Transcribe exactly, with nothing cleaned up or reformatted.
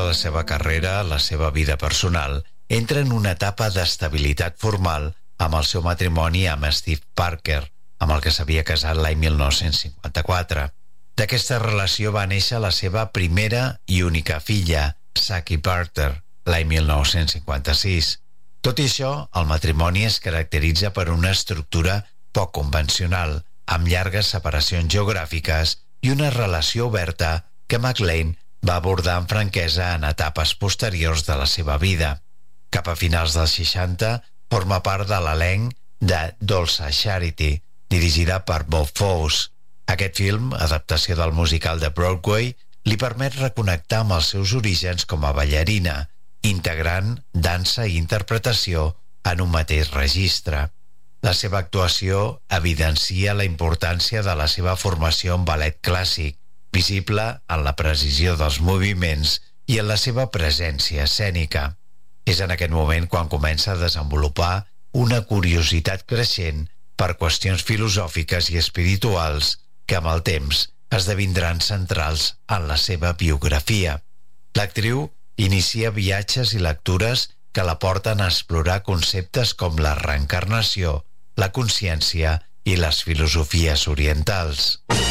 la seva carrera, la seva vida personal, entra en una etapa d'estabilitat formal amb el seu matrimoni amb Steve Parker, amb el que s'havia casat l'any mil nou-cents cinquanta-quatre. D'aquesta relació va néixer la seva primera i única filla, Saki Parker, l'any mil nou-cents cinquanta-sis. Tot i això, el matrimoni es caracteritza per una estructura poc convencional, amb llargues separacions geogràfiques i una relació oberta que MacLaine va abordar amb franquesa en etapes posteriors de la seva vida. Cap a finals dels seixanta, forma part de l'elenc de Dolce Charity, dirigida per Bob Fosse. Aquest film, adaptació del musical de Broadway, li permet reconnectar amb els seus orígens com a ballarina, integrant dansa i interpretació en un mateix registre. La seva actuació evidencia la importància de la seva formació en ballet clàssic, visible en la precisió dels moviments i en la seva presència escènica. És en aquest moment quan comença a desenvolupar una curiositat creixent per qüestions filosòfiques i espirituals que amb el temps esdevindran centrals en la seva biografia. L'actriu inicia viatges i lectures que la porten a explorar conceptes com la reencarnació, la consciència i les filosofies orientals.